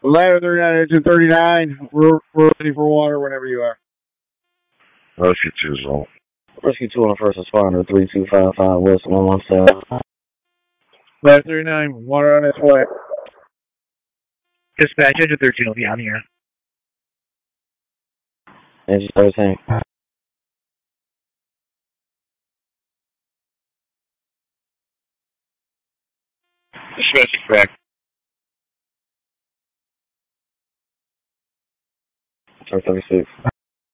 Ladder 39, engine 39. We're ready for water whenever you are. Rescue 2 zone. Rescue 2 on the first responder, 3255 West 117. Ladder 39, water on its way. Dispatch, engine 13 will be on the air. Engine 13. Dispatch back. 36.